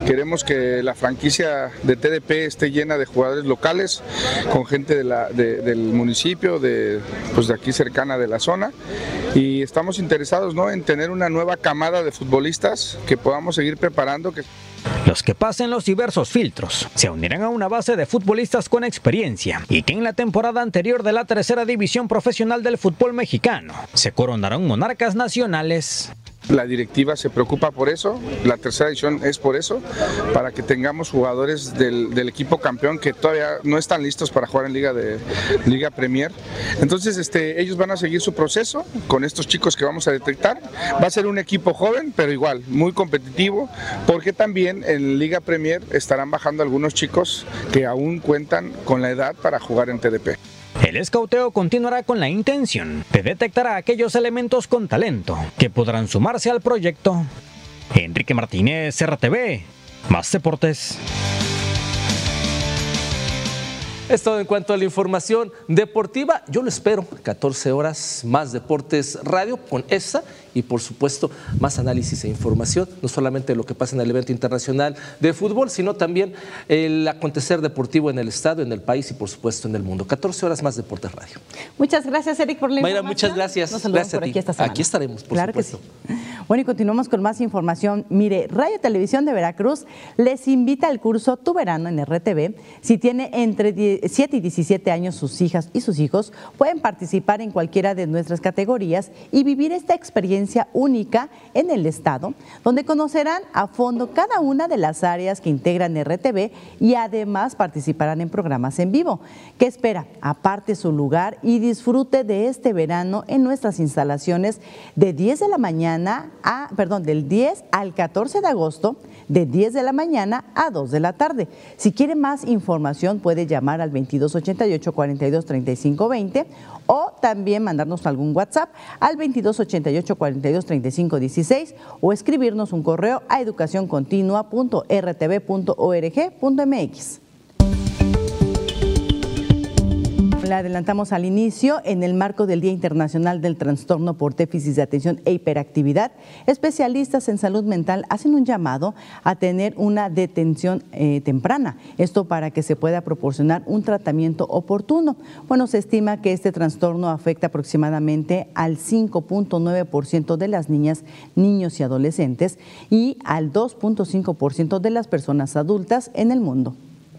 Queremos que la franquicia de TDP esté llena de jugadores locales, con gente del municipio, de aquí cercana de la zona, y estamos interesados, ¿no?, en tener una nueva camada de futbolistas que podamos seguir preparando. Los que pasen los diversos filtros se unirán a una base de futbolistas con experiencia y que en la temporada anterior de la tercera división profesional del fútbol mexicano se coronaron monarcas nacionales. La directiva se preocupa por eso, la tercera edición es por eso, para que tengamos jugadores del equipo campeón que todavía no están listos para jugar en Liga Premier. Entonces ellos van a seguir su proceso con estos chicos que vamos a detectar. Va a ser un equipo joven, pero igual, muy competitivo, porque también en Liga Premier estarán bajando algunos chicos que aún cuentan con la edad para jugar en TDP. El escauteo continuará con la intención de detectar a aquellos elementos con talento que podrán sumarse al proyecto. Enrique Martínez, RTV, Más Deportes. Es todo en cuanto a la información deportiva. Yo lo espero, 14 horas, Más Deportes Radio con esta y por supuesto más análisis e información, no solamente lo que pasa en el evento internacional de fútbol, sino también el acontecer deportivo en el estado, en el país y por supuesto en el mundo. 14 horas, Más Deportes Radio. Muchas gracias, Eric, por la información. Mayra, muchas gracias. Nos saludamos por aquí esta semana. Aquí estaremos, por supuesto. Que sí. Bueno, y continuamos con más información. Mire, Radio Televisión de Veracruz les invita al curso Tu Verano en RTV. Si tiene entre 7 y 17 años sus hijas y sus hijos, pueden participar en cualquiera de nuestras categorías y vivir esta experiencia única en el estado, donde conocerán a fondo cada una de las áreas que integran RTV y además participarán en programas en vivo. ¿Qué espera? Aparte su lugar y disfrute de este verano en nuestras instalaciones de 10 de la mañana del 10 al 14 de agosto, de 10 de la mañana a 2 de la tarde. Si quiere más información puede llamar al 2288 42 35 20 o también mandarnos algún WhatsApp al 2288 42 35 16 o escribirnos un correo a educacioncontinua.rtv.org.mx. Le adelantamos al inicio, en el marco del Día Internacional del Trastorno por Déficit de Atención e Hiperactividad, especialistas en salud mental hacen un llamado a tener una detención temprana, esto para que se pueda proporcionar un tratamiento oportuno. Bueno, se estima que este trastorno afecta aproximadamente al 5.9% de las niñas, niños y adolescentes y al 2.5% de las personas adultas en el mundo.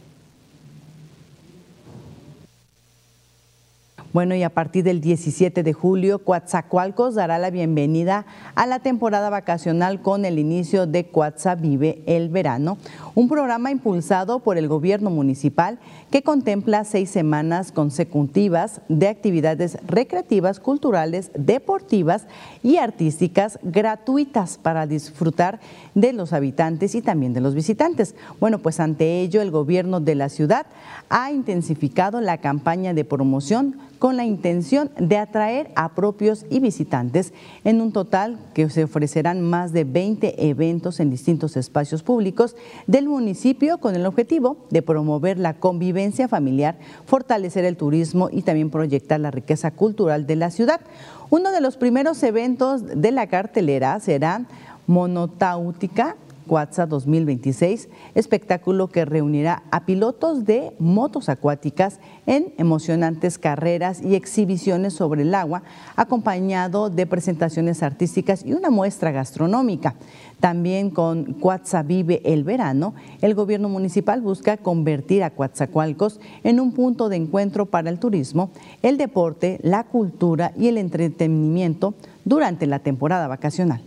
Bueno, y a partir del 17 de julio, Coatzacoalcos dará la bienvenida a la temporada vacacional con el inicio de Coatza Vive el Verano, un programa impulsado por el gobierno municipal que contempla 6 semanas consecutivas de actividades recreativas, culturales, deportivas y artísticas gratuitas para disfrutar de los habitantes y también de los visitantes. Bueno, pues ante ello, el gobierno de la ciudad ha intensificado la campaña de promoción con la intención de atraer a propios y visitantes en un total que se ofrecerán más de 20 eventos en distintos espacios públicos del municipio con el objetivo de promover la convivencia familiar, fortalecer el turismo y también proyectar la riqueza cultural de la ciudad. Uno de los primeros eventos de la cartelera será Monotáutica Coatza 2026, espectáculo que reunirá a pilotos de motos acuáticas en emocionantes carreras y exhibiciones sobre el agua, acompañado de presentaciones artísticas y una muestra gastronómica. También con Coatza Vive el Verano, el gobierno municipal busca convertir a Coatzacoalcos en un punto de encuentro para el turismo, el deporte, la cultura y el entretenimiento durante la temporada vacacional.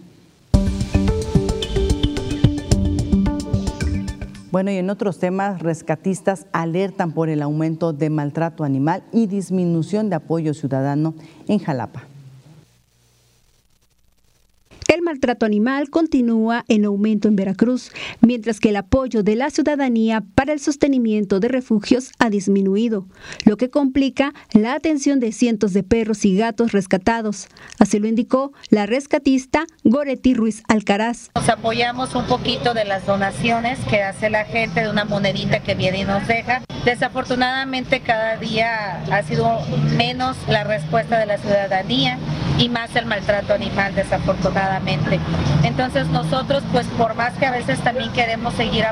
Bueno, y en otros temas, rescatistas alertan por el aumento de maltrato animal y disminución de apoyo ciudadano en Jalapa. El maltrato animal continúa en aumento en Veracruz, mientras que el apoyo de la ciudadanía para el sostenimiento de refugios ha disminuido, lo que complica la atención de cientos de perros y gatos rescatados. Así lo indicó la rescatista Goretti Ruiz Alcaraz. Nos apoyamos un poquito de las donaciones que hace la gente, de una monedita que viene y nos deja. Desafortunadamente cada día ha sido menos la respuesta de la ciudadanía y más el maltrato animal, desafortunadamente. Entonces nosotros, pues por más que a veces también queremos seguir